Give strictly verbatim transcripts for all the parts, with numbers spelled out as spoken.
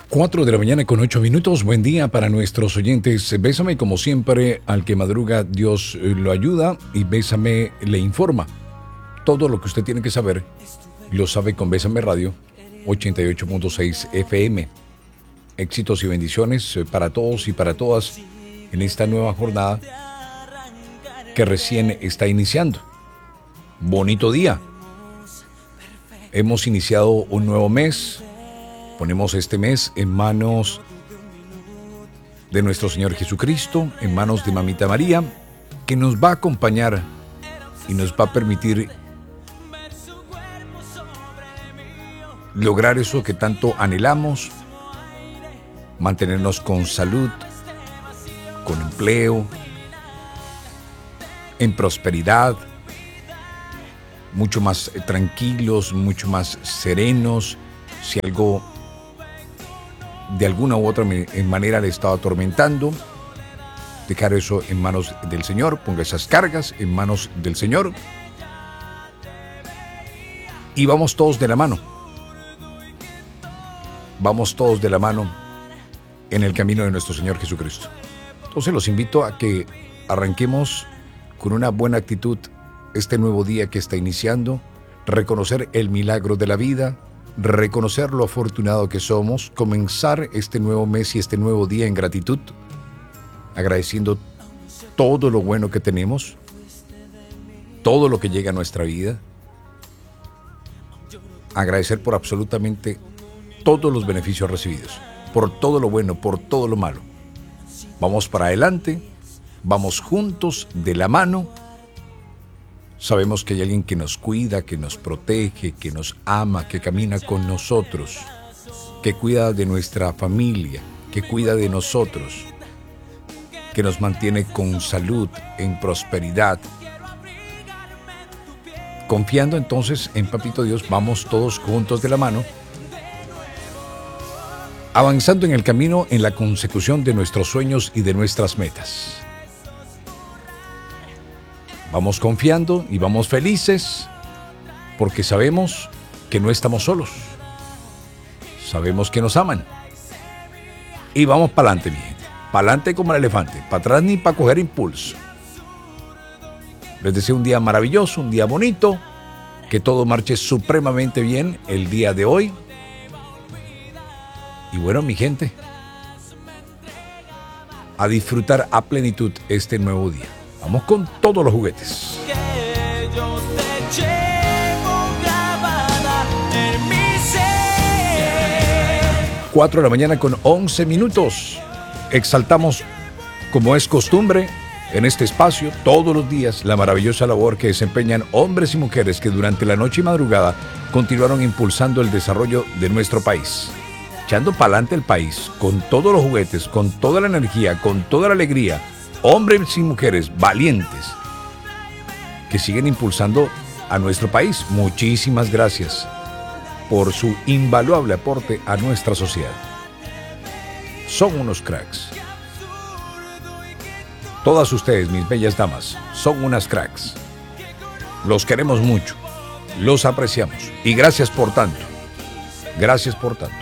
Cuatro de la mañana con ocho minutos. Buen día para nuestros oyentes. Bésame, como siempre, al que madruga Dios lo ayuda, y Bésame le informa. Todo lo que usted tiene que saber lo sabe con Bésame Radio ochenta y ocho punto seis F M. Éxitos y bendiciones para todos y para todas en esta nueva jornada que recién está iniciando. Bonito día. Hemos iniciado un nuevo mes. Ponemos este mes en manos de nuestro Señor Jesucristo, en manos de Mamita María, que nos va a acompañar y nos va a permitir lograr eso que tanto anhelamos, mantenernos con salud, con empleo, en prosperidad, mucho más tranquilos, mucho más serenos. Si algo de alguna u otra manera le estaba atormentando, dejar eso en manos del Señor, ponga esas cargas en manos del Señor, y vamos todos de la mano, vamos todos de la mano en el camino de nuestro Señor Jesucristo. Entonces los invito a que arranquemos con una buena actitud este nuevo día que está iniciando, reconocer el milagro de la vida, reconocer lo afortunado que somos, comenzar este nuevo mes y este nuevo día en gratitud, agradeciendo todo lo bueno que tenemos, todo lo que llega a nuestra vida, agradecer por absolutamente todos los beneficios recibidos, por todo lo bueno, por todo lo malo. Vamos para adelante, vamos juntos de la mano. Sabemos que hay alguien que nos cuida, que nos protege, que nos ama, que camina con nosotros, que cuida de nuestra familia, que cuida de nosotros, que nos mantiene con salud, en prosperidad. Confiando entonces en Papito Dios, vamos todos juntos de la mano, avanzando en el camino en la consecución de nuestros sueños y de nuestras metas. Vamos confiando y vamos felices porque sabemos que no estamos solos. Sabemos que nos aman. Y vamos para adelante, mi gente. Para adelante como el elefante. Para atrás ni para coger impulso. Les deseo un día maravilloso, un día bonito. Que todo marche supremamente bien el día de hoy. Y bueno, mi gente, a disfrutar a plenitud este nuevo día. Vamos con todos los juguetes. Cuatro de la mañana con once minutos. Exaltamos, como es costumbre, en este espacio, todos los días, la maravillosa labor que desempeñan hombres y mujeres que durante la noche y madrugada continuaron impulsando el desarrollo de nuestro país. Echando para adelante el país, con todos los juguetes, con toda la energía, con toda la alegría. Hombres y mujeres valientes que siguen impulsando a nuestro país. Muchísimas gracias por su invaluable aporte a nuestra sociedad. Son unos cracks. Todas ustedes, mis bellas damas, son unas cracks. Los queremos mucho, los apreciamos y gracias por tanto. Gracias por tanto.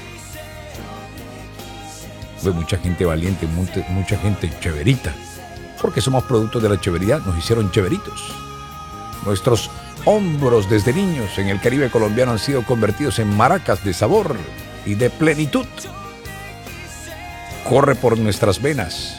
Hay mucha gente valiente, mucha gente cheverita, porque somos productos de la cheveridad, nos hicieron cheveritos. Nuestros hombros desde niños en el Caribe colombiano han sido convertidos en maracas de sabor y de plenitud. Corre por nuestras venas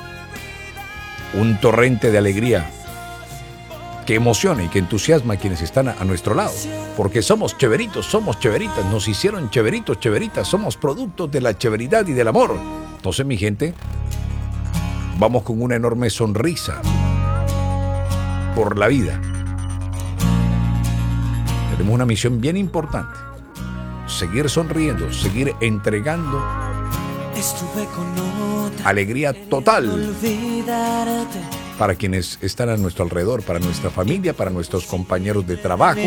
un torrente de alegría que emociona y que entusiasma a quienes están a nuestro lado, porque somos cheveritos, somos cheveritas, nos hicieron cheveritos, cheveritas, somos productos de la cheveridad y del amor. Entonces, mi gente, vamos con una enorme sonrisa por la vida. Tenemos una misión bien importante: seguir sonriendo, seguir entregando alegría total para quienes están a nuestro alrededor, para nuestra familia, para nuestros compañeros de trabajo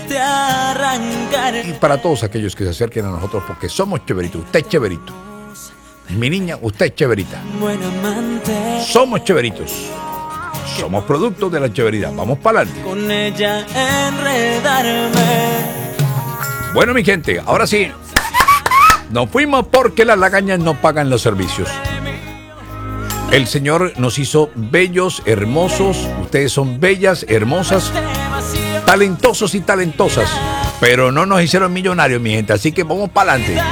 y para todos aquellos que se acerquen a nosotros, porque somos cheveritos. Usted es cheverito. Mi niña, usted es cheverita. Somos cheveritos. Somos productos de la cheveridad. Vamos para adelante. Con ella enredarme. Bueno, mi gente, ahora sí. Nos fuimos porque las lagañas no pagan los servicios. El Señor nos hizo bellos, hermosos. Ustedes son bellas, hermosas, talentosos y talentosas. Pero no nos hicieron millonarios, mi gente. Así que vamos para adelante.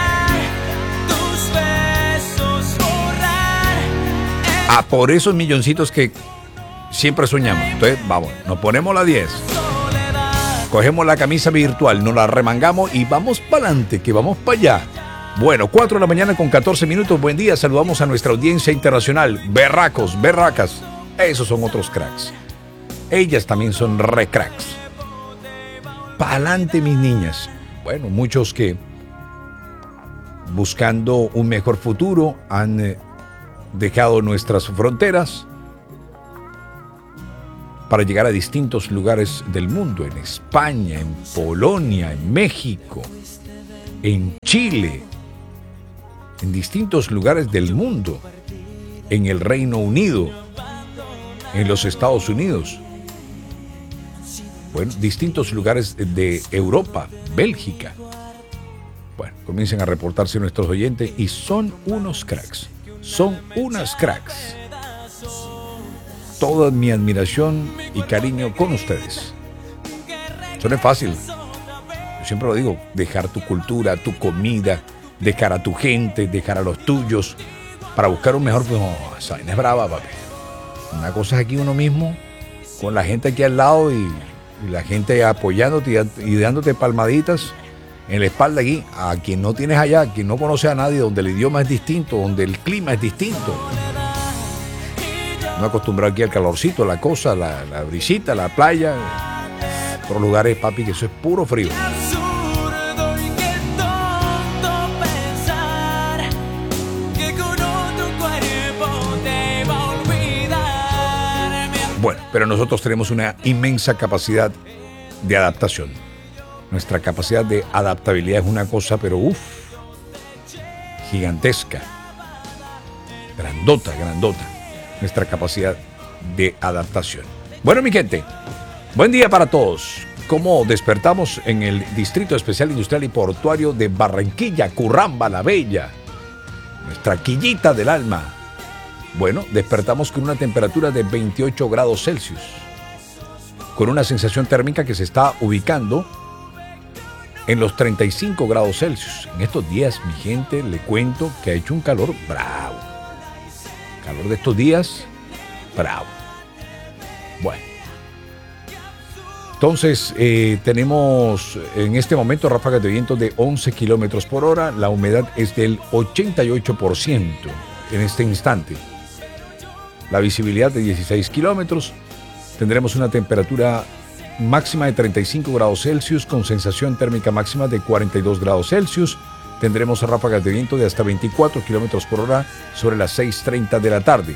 A por esos milloncitos que siempre soñamos. Entonces, vamos, nos ponemos la diez. Cogemos la camisa virtual, nos la remangamos y vamos para adelante, que vamos para allá. Bueno, cuatro de la mañana con catorce minutos. Buen día, saludamos a nuestra audiencia internacional. Berracos, berracas. Esos son otros cracks. Ellas también son re cracks. Pa'lante, mis niñas. Bueno, muchos que buscando un mejor futuro han eh, dejado nuestras fronteras para llegar a distintos lugares del mundo. En España, en Polonia, en México, en Chile, en distintos lugares del mundo, en el Reino Unido, en los Estados Unidos, bueno, distintos lugares de Europa, Bélgica. Bueno, comiencen a reportarse nuestros oyentes y son unos cracks, son unas cracks. Toda mi admiración y cariño con ustedes. Eso no es fácil. Yo siempre lo digo, dejar tu cultura, tu comida, dejar a tu gente, dejar a los tuyos, para buscar un mejor... No, esa vaina es brava, papi. Una cosa es aquí uno mismo, con la gente aquí al lado y, y la gente apoyándote y, y dándote palmaditas en la espalda aquí. A quien no tienes allá, a quien no conoce a nadie, donde el idioma es distinto, donde el clima es distinto. No acostumbrado aquí al calorcito, la cosa, la, la brisita, la playa. Otros lugares, papi, que eso es puro frío. Bueno, pero nosotros tenemos una inmensa capacidad de adaptación. Nuestra capacidad de adaptabilidad es una cosa, pero uff, gigantesca. Grandota, grandota. Nuestra capacidad de adaptación. Bueno, mi gente, buen día para todos. ¿Cómo despertamos en el Distrito Especial Industrial y Portuario de Barranquilla, Curramba la Bella? Nuestra quillita del alma. Bueno, despertamos con una temperatura de veintiocho grados Celsius, con una sensación térmica que se está ubicando en los treinta y cinco grados Celsius. En estos días, mi gente, le cuento que ha hecho un calor bravo. Calor de estos días, bravo. Bueno. Entonces, eh, tenemos en este momento ráfagas de viento de once kilómetros por hora. La humedad es del ochenta y ocho por ciento en este instante. La visibilidad de dieciséis kilómetros. Tendremos una temperatura máxima de treinta y cinco grados Celsius con sensación térmica máxima de cuarenta y dos grados Celsius. Tendremos ráfagas de viento de hasta veinticuatro kilómetros por hora sobre las seis treinta de la tarde.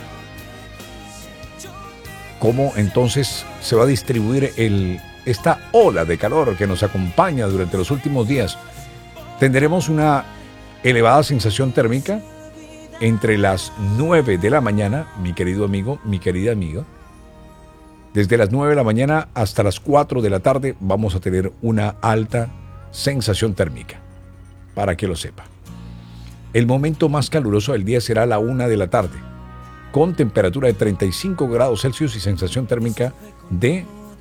¿Cómo entonces se va a distribuir el, esta ola de calor que nos acompaña durante los últimos días? Tendremos una elevada sensación térmica entre las nueve de la mañana, mi querido amigo, mi querida amiga. Desde las nueve de la mañana hasta las cuatro de la tarde vamos a tener una alta sensación térmica, para que lo sepa. El momento más caluroso del día será a la una de la tarde, con temperatura de treinta y cinco grados Celsius y sensación térmica de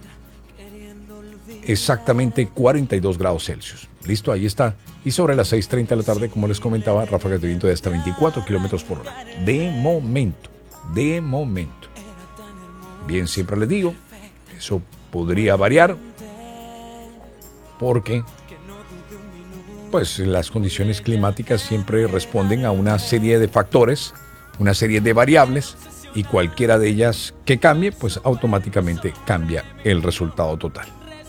exactamente cuarenta y dos grados Celsius. Listo, ahí está. Y sobre las seis treinta de la tarde, como les comentaba, ráfagas de viento de hasta veinticuatro kilómetros por hora. De momento, de momento. Bien, siempre les digo, eso podría variar, porque pues las condiciones climáticas siempre responden a una serie de factores, una serie de variables, y cualquiera de ellas que cambie, pues automáticamente cambia el resultado total.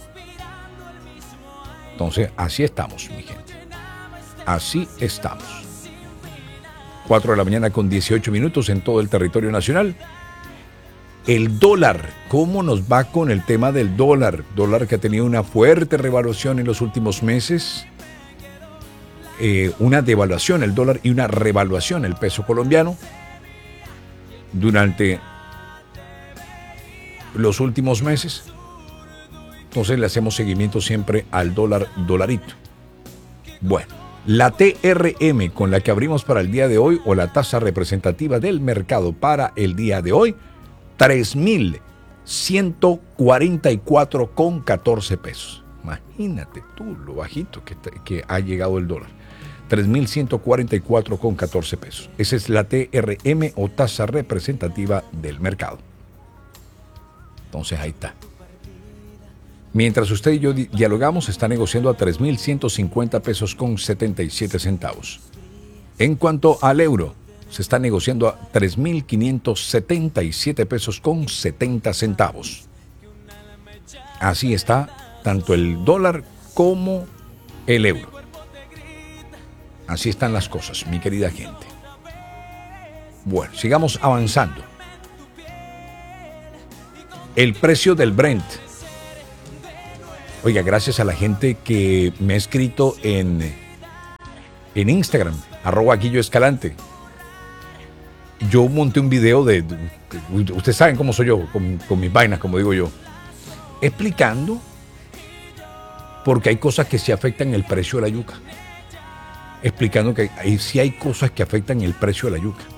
Entonces, así estamos, mi gente. Así estamos. cuatro de la mañana con dieciocho minutos en todo el territorio nacional. El dólar, ¿cómo nos va con el tema del dólar? Dólar que ha tenido una fuerte revaluación en los últimos meses. Eh, una devaluación el dólar y una revaluación el peso colombiano durante los últimos meses. Entonces le hacemos seguimiento siempre al dólar dolarito. Bueno, La T R M con la que abrimos para el día de hoy, o la tasa representativa del mercado para el día de hoy, tres mil ciento cuarenta y cuatro con catorce pesos. Imagínate tú lo bajito que, que ha llegado el dólar. tres mil ciento cuarenta y cuatro con catorce pesos. Esa es la T R M o tasa representativa del mercado. Entonces ahí está. Mientras usted y yo dialogamos, está negociando a tres mil ciento cincuenta pesos con setenta y siete centavos. En cuanto al euro, se está negociando a tres mil quinientos setenta y siete pesos con setenta centavos. Así está tanto el dólar como el euro. Así están las cosas, mi querida gente. Bueno, sigamos avanzando. El precio del Brent. Oiga, gracias a la gente que me ha escrito en, en Instagram, arroba Guillo Escalante. Yo monté un video de, de ustedes saben cómo soy yo, con, con mis vainas, como digo yo, explicando porque hay cosas que sí afectan el precio de la yuca. Explicando que hay, sí hay cosas que afectan el precio de la yuca.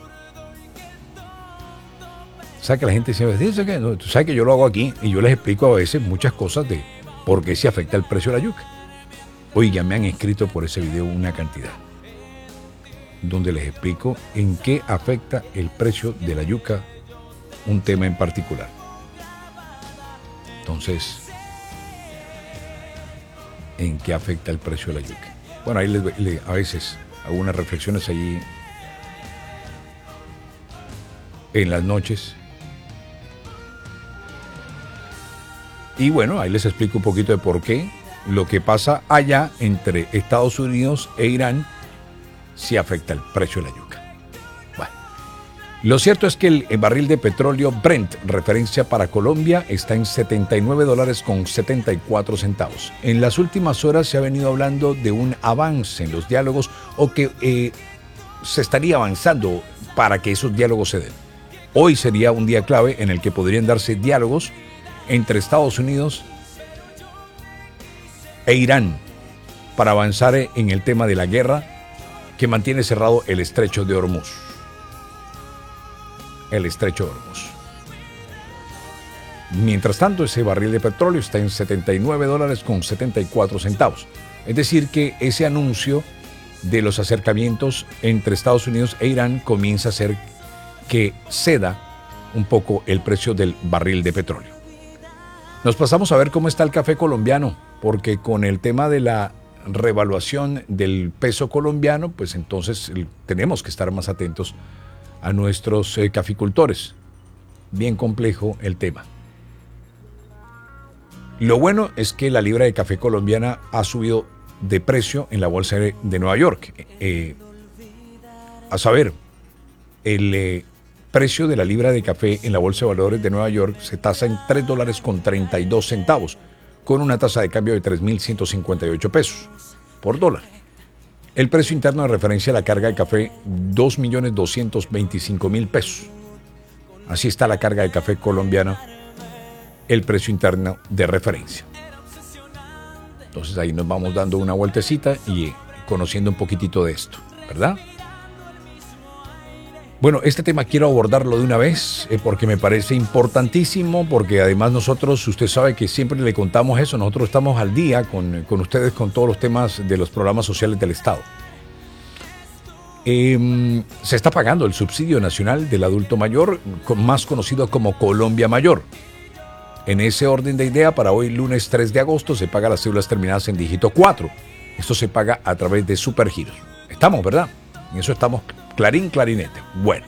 ¿Sabes que la gente siempre dice que no? Tú sabes que yo lo hago aquí y yo les explico a veces muchas cosas de por qué se afecta el precio de la yuca. Oiga, me han escrito por ese video una cantidad donde les explico en qué afecta el precio de la yuca, un tema en particular. Entonces, ¿en qué afecta el precio de la yuca? Bueno, ahí les, les, a veces hago unas reflexiones allí en las noches. Y bueno, ahí les explico un poquito de por qué lo que pasa allá entre Estados Unidos e Irán sí afecta el precio de la yuca. Bueno, lo cierto es que el, el barril de petróleo Brent, referencia para Colombia, está en setenta y nueve dólares con setenta y cuatro centavos. En las últimas horas se ha venido hablando de un avance en los diálogos o que eh, se estaría avanzando para que esos diálogos se den. Hoy sería un día clave en el que podrían darse diálogos entre Estados Unidos e Irán para avanzar en el tema de la guerra que mantiene cerrado el estrecho de Hormuz. El estrecho de Hormuz. Mientras tanto, ese barril de petróleo está en setenta y nueve dólares con setenta y cuatro centavos. Es decir, que ese anuncio de los acercamientos entre Estados Unidos e Irán comienza a hacer que ceda un poco el precio del barril de petróleo. Nos pasamos a ver cómo está el café colombiano, porque con el tema de la revaluación del peso colombiano, pues entonces tenemos que estar más atentos a nuestros eh, caficultores. Bien complejo el tema. Lo bueno es que la libra de café colombiana ha subido de precio en la bolsa de, de Nueva York. Eh, a saber, el eh, precio de la libra de café en la bolsa de valores de Nueva York se tasa en tres dólares con treinta y dos centavos, con una tasa de cambio de tres mil ciento cincuenta y ocho pesos por dólar. El precio interno de referencia a la carga de café, dos millones doscientos veinticinco mil pesos. Así está la carga de café colombiana, el precio interno de referencia. Entonces ahí nos vamos dando una vueltecita y conociendo un poquitito de esto, ¿verdad? Bueno, este tema quiero abordarlo de una vez eh, porque me parece importantísimo, porque además nosotros, usted sabe que siempre le contamos eso, nosotros estamos al día con, con ustedes con todos los temas de los programas sociales del Estado. Eh, se está pagando el subsidio nacional del adulto mayor, más conocido como Colombia Mayor. En ese orden de idea, para hoy, lunes tres de agosto, se paga las cédulas terminadas en dígito cuatro. Esto se paga a través de Supergiros. Estamos, ¿verdad? En eso estamos clarín, clarinete. Bueno.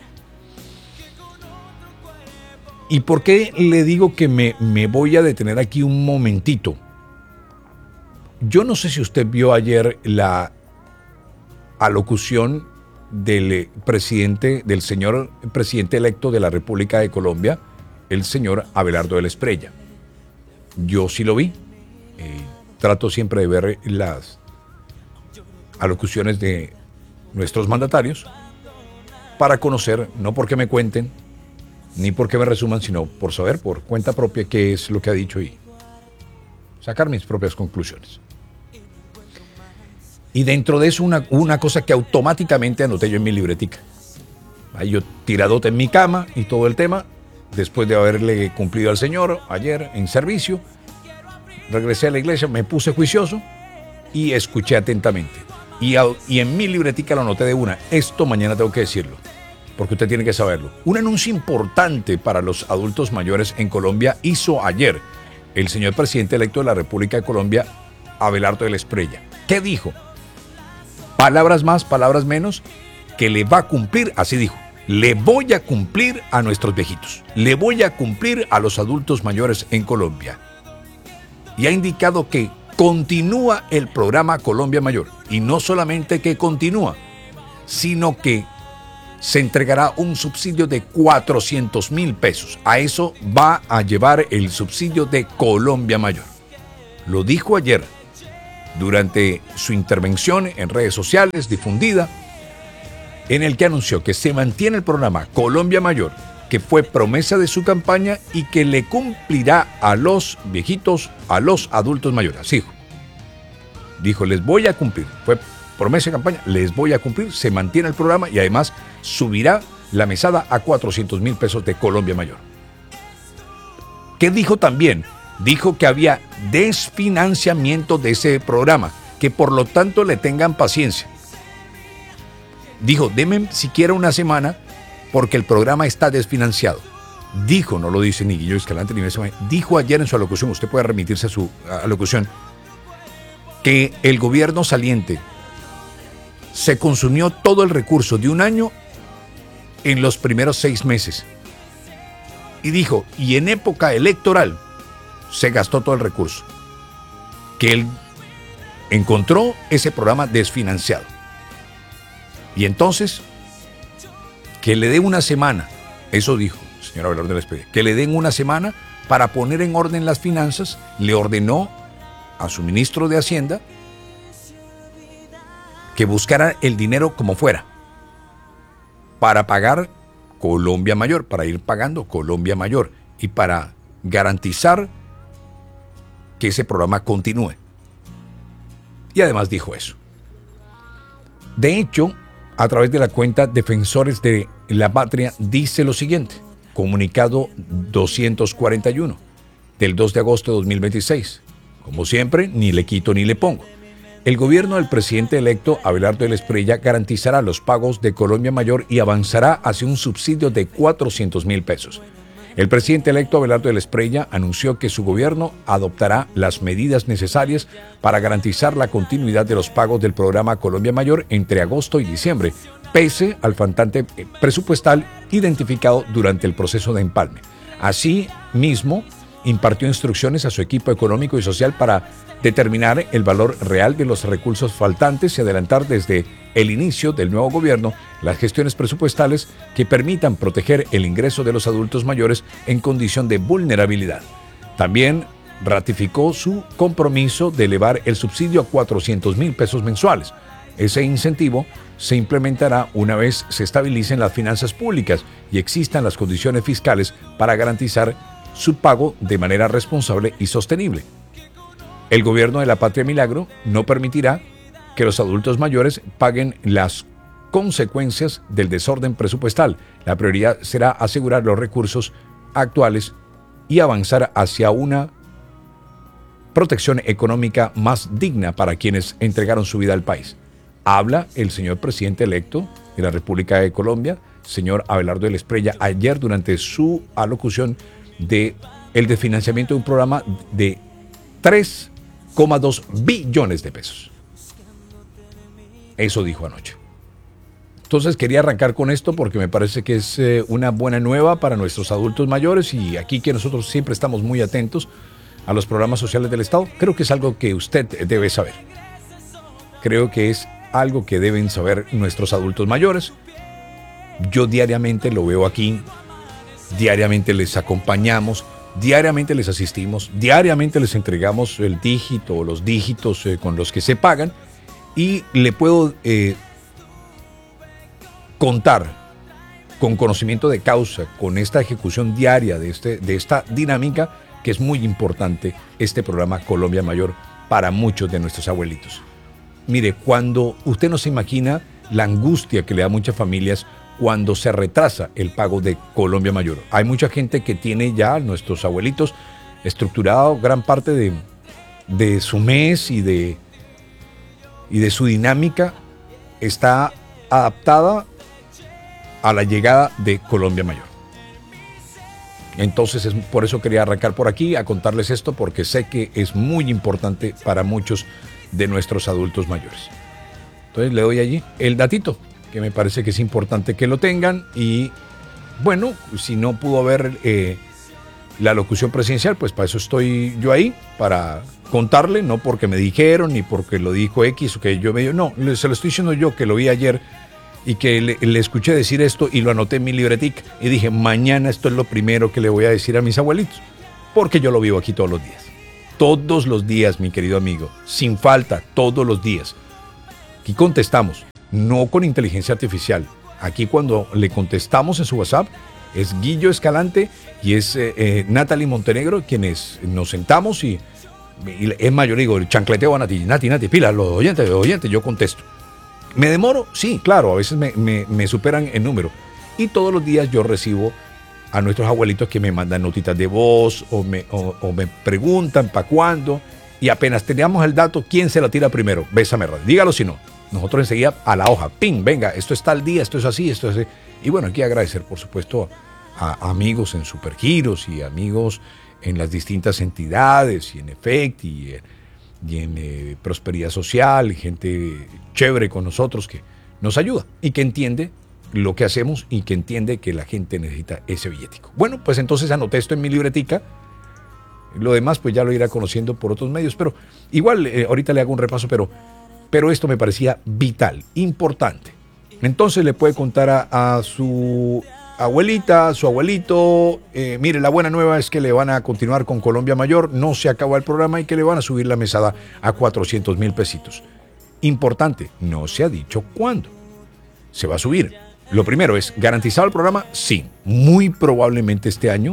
¿Y por qué le digo que me, me voy a detener aquí un momentito? Yo no sé si usted vio ayer la alocución del presidente, del señor presidente electo de la República de Colombia, el señor Abelardo de la Espriella. Yo sí lo vi. Eh, trato siempre de ver las alocuciones de nuestros mandatarios para conocer, no porque me cuenten, ni porque me resuman, sino por saber por cuenta propia qué es lo que ha dicho y sacar mis propias conclusiones. Y dentro de eso una, una cosa que automáticamente anoté yo en mi libretica. Ahí yo tiradote en mi cama y todo el tema, después de haberle cumplido al Señor ayer en servicio, regresé a la iglesia, me puse juicioso y escuché atentamente. Y, a, y en mi libretica lo anoté de una. Esto mañana tengo que decirlo, porque usted tiene que saberlo. Un anuncio importante para los adultos mayores en Colombia hizo ayer el señor presidente electo de la República de Colombia, Abelardo de la Espriella. ¿Qué dijo? Palabras más, palabras menos, que le va a cumplir, así dijo, le voy a cumplir a nuestros viejitos, le voy a cumplir a los adultos mayores en Colombia. Y ha indicado que continúa el programa Colombia Mayor, y no solamente que continúa, sino que se entregará un subsidio de cuatrocientos mil pesos. A eso va a llevar el subsidio de Colombia Mayor. Lo dijo ayer durante su intervención en redes sociales difundida, en el que anunció que se mantiene el programa Colombia Mayor, que fue promesa de su campaña y que le cumplirá a los viejitos, a los adultos mayores. Dijo, dijo, les voy a cumplir. Fue promesa de campaña, les voy a cumplir, se mantiene el programa y además subirá la mesada a cuatrocientos mil pesos de Colombia Mayor. ¿Qué dijo también? Dijo que había desfinanciamiento de ese programa, que por lo tanto le tengan paciencia. Dijo, denme siquiera una semana porque el programa está desfinanciado. Dijo, no lo dice ni Guillermo Escalante ni Mesa, dijo ayer en su alocución, usted puede remitirse a su alocución, que el gobierno saliente se consumió todo el recurso de un año en los primeros seis meses. Y dijo, y en época electoral se gastó todo el recurso. Que él encontró ese programa desfinanciado. Y entonces, que le dé una semana, eso dijo el señor Abelardo de la Espriella, que le den una semana para poner en orden las finanzas. Le ordenó a su ministro de Hacienda que buscara el dinero como fuera para pagar Colombia Mayor, para ir pagando Colombia Mayor y para garantizar que ese programa continúe. Y además dijo eso. De hecho, a través de la cuenta Defensores de la Patria dice lo siguiente, comunicado doscientos cuarenta y uno del dos de agosto de dos mil veintiséis. Como siempre, ni le quito ni le pongo. El gobierno del presidente electo Abelardo de la Espriella garantizará los pagos de Colombia Mayor y avanzará hacia un subsidio de cuatrocientos mil pesos. El presidente electo Abelardo de la Espriella anunció que su gobierno adoptará las medidas necesarias para garantizar la continuidad de los pagos del programa Colombia Mayor entre agosto y diciembre, pese al faltante presupuestal identificado durante el proceso de empalme. Asimismo, impartió instrucciones a su equipo económico y social para determinar el valor real de los recursos faltantes y adelantar desde el inicio del nuevo gobierno las gestiones presupuestales que permitan proteger el ingreso de los adultos mayores en condición de vulnerabilidad. También ratificó su compromiso de elevar el subsidio a cuatrocientos mil pesos mensuales. Ese incentivo se implementará una vez se estabilicen las finanzas públicas y existan las condiciones fiscales para garantizar su pago de manera responsable y sostenible. El gobierno de la Patria Milagro no permitirá que los adultos mayores paguen las consecuencias del desorden presupuestal. La prioridad será asegurar los recursos actuales y avanzar hacia una protección económica más digna para quienes entregaron su vida al país. Habla el señor presidente electo de la República de Colombia, señor Abelardo de la Espriella, ayer durante su alocución de el desfinanciamiento de un programa de tres coma dos billones de pesos. Eso dijo anoche. Entonces quería arrancar con esto porque me parece que es eh, una buena nueva para nuestros adultos mayores y aquí que nosotros siempre estamos muy atentos a los programas sociales del Estado. Creo que es algo que usted debe saber. Creo que es algo que deben saber nuestros adultos mayores. Yo diariamente lo veo aquí, diariamente les acompañamos, diariamente les asistimos, diariamente les entregamos el dígito o los dígitos eh, con los que se pagan y le puedo eh, contar con conocimiento de causa, con esta ejecución diaria de, este, de esta dinámica, que es muy importante este programa Colombia Mayor para muchos de nuestros abuelitos. mire, cuando usted no se imagina la angustia que le da a muchas familias cuando se retrasa el pago de Colombia Mayor. Hay mucha gente que tiene ya, nuestros abuelitos, estructurado gran parte de, de su mes y de, y de su dinámica está adaptada a la llegada de Colombia Mayor. Entonces, es por eso quería arrancar por aquí a contarles esto, porque sé que es muy importante para muchos de nuestros adultos mayores. Entonces le doy allí el datito, que me parece que es importante que lo tengan. Y bueno, si no pudo ver eh, la locución presidencial, pues para eso estoy yo ahí, para contarle, no porque me dijeron, ni porque lo dijo X o que yo me... No, se lo estoy diciendo yo, que lo vi ayer y que le, le escuché decir esto y lo anoté en mi libretica y dije, mañana esto es lo primero que le voy a decir a mis abuelitos, porque yo lo vivo aquí todos los días. Todos los días, mi querido amigo, sin falta, todos los días. Aquí contestamos, no con inteligencia artificial. Aquí cuando le contestamos en su WhatsApp, es Guillo Escalante y es eh, eh, Natalie Montenegro quienes nos sentamos y, y es más, yo le digo, el chancleteo a Nati, Nati, Nati, pila, los oyentes, los oyentes, yo contesto. ¿Me demoro? Sí, claro, a veces me, me, me superan en número. Y todos los días yo recibo a nuestros abuelitos que me mandan notitas de voz o me, o, o me preguntan para cuándo. Y apenas teníamos el dato, ¿quién se la tira primero? Bésame, dígalo si no. Nosotros enseguida a la hoja, ¡ping! Venga, esto está al día, esto es así, esto es así. Y bueno, hay que agradecer, por supuesto, a, a amigos en Supergiros y amigos en las distintas entidades y en Efect y en... y en eh, Prosperidad Social, gente chévere con nosotros que nos ayuda y que entiende lo que hacemos y que entiende que la gente necesita ese billetico. Bueno, pues entonces anoté esto en mi libretica. Lo demás pues ya lo irá conociendo por otros medios, pero igual eh, ahorita le hago un repaso, pero, pero esto me parecía vital, importante. Entonces le puede contar a, a su abuelita, a su abuelito, eh, mire, la buena nueva es que le van a continuar con Colombia Mayor, no se acabó el programa y que le van a subir la mesada a cuatrocientos mil pesitos. Importante, no se ha dicho cuándo se va a subir. Lo primero es, ¿garantizado el programa? Sí, muy probablemente este año.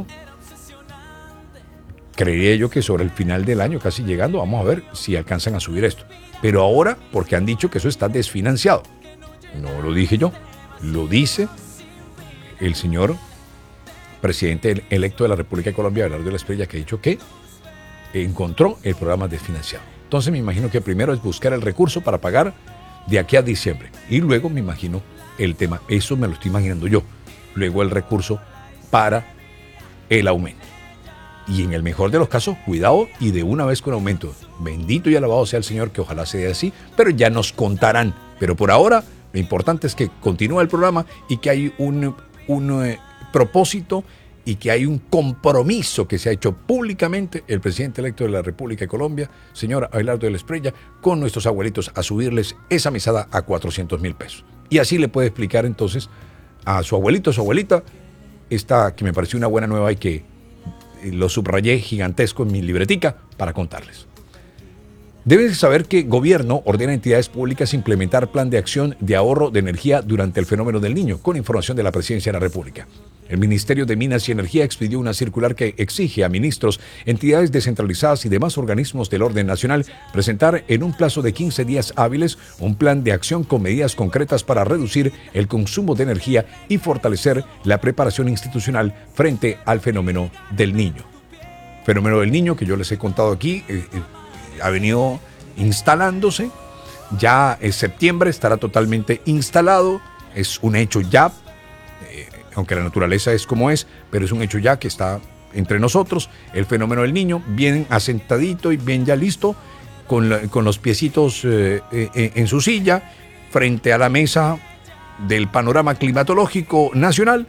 Creería yo que sobre el final del año, casi llegando, vamos a ver si alcanzan a subir esto. Pero ahora, porque han dicho que eso está desfinanciado. No lo dije yo, lo dice el señor presidente electo de la República de Colombia, Abelardo de la Espriella, que ha dicho que encontró el programa desfinanciado. Entonces me imagino que primero es buscar el recurso para pagar de aquí a diciembre. Y luego me imagino el tema, eso me lo estoy imaginando yo, luego el recurso para el aumento. Y en el mejor de los casos, cuidado y de una vez con aumento. Bendito y alabado sea el Señor, que ojalá sea así, pero ya nos contarán. Pero por ahora, lo importante es que continúe el programa y que hay un, un eh, propósito y que hay un compromiso que se ha hecho públicamente el presidente electo de la República de Colombia, señor Abelardo de la Espriella, con nuestros abuelitos a subirles esa mesada a cuatrocientos mil pesos. Y así le puede explicar entonces a su abuelito, a su abuelita, esta que me pareció una buena nueva y que lo subrayé gigantesco en mi libretica para contarles. Deben saber que gobierno ordena a entidades públicas implementar plan de acción de ahorro de energía durante el fenómeno del Niño, con información de la Presidencia de la República. El Ministerio de Minas y Energía expidió una circular que exige a ministros, entidades descentralizadas y demás organismos del orden nacional presentar en un plazo de quince días hábiles un plan de acción con medidas concretas para reducir el consumo de energía y fortalecer la preparación institucional frente al fenómeno del Niño. Fenómeno del Niño que yo les he contado aquí, eh, eh, ha venido instalándose, ya en septiembre estará totalmente instalado, es un hecho ya, eh, aunque la naturaleza es como es, pero es un hecho ya que está entre nosotros, el fenómeno del Niño, bien asentadito y bien ya listo, con, la, con los piecitos eh, eh, en su silla, frente a la mesa del panorama climatológico nacional,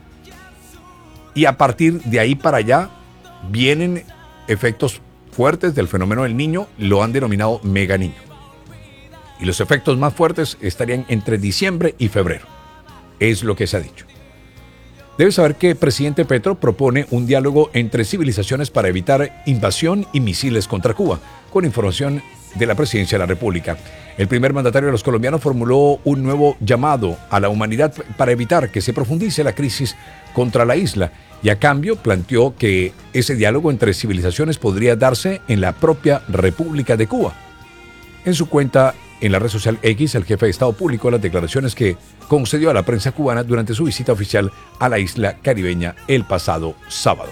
y a partir de ahí para allá vienen efectos fuertes del fenómeno del Niño, lo han denominado mega niño. Y los efectos más fuertes estarían entre diciembre y febrero. Es lo que se ha dicho. Debe saber que el presidente Petro propone un diálogo entre civilizaciones para evitar invasión y misiles contra Cuba, con información de la Presidencia de la República. El primer mandatario de los colombianos formuló un nuevo llamado a la humanidad para evitar que se profundice la crisis contra la isla, y a cambio planteó que ese diálogo entre civilizaciones podría darse en la propia República de Cuba. En su cuenta en la red social X, el jefe de Estado publicó las declaraciones que concedió a la prensa cubana durante su visita oficial a la isla caribeña el pasado sábado.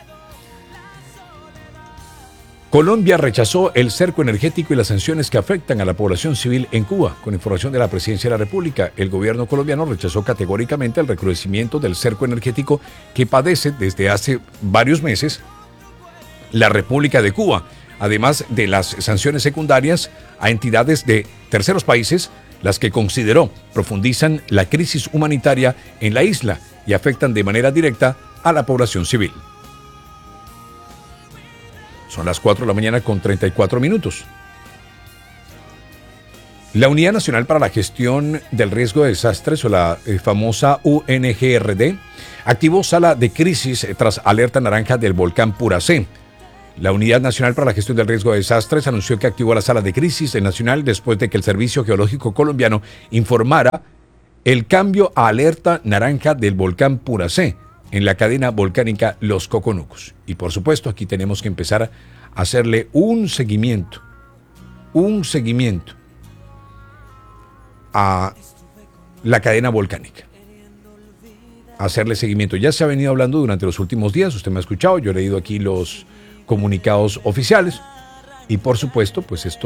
Colombia rechazó el cerco energético y las sanciones que afectan a la población civil en Cuba. Con información de la Presidencia de la República, el gobierno colombiano rechazó categóricamente el recrudecimiento del cerco energético que padece desde hace varios meses la República de Cuba, además de las sanciones secundarias a entidades de terceros países, las que consideró profundizan la crisis humanitaria en la isla y afectan de manera directa a la población civil. Son las cuatro de la mañana con treinta y cuatro minutos. La Unidad Nacional para la Gestión del Riesgo de Desastres, o la eh, famosa U N G R D, activó sala de crisis tras alerta naranja del volcán Puracé. La Unidad Nacional para la Gestión del Riesgo de Desastres anunció que activó la sala de crisis nacional después de que el Servicio Geológico Colombiano informara el cambio a alerta naranja del volcán Puracé en la cadena volcánica Los Coconucos. Y por supuesto, aquí tenemos que empezar a hacerle un seguimiento, un seguimiento a la cadena volcánica. Hacerle seguimiento. Ya se ha venido hablando durante los últimos días, usted me ha escuchado, yo he leído aquí los comunicados oficiales y por supuesto, pues esto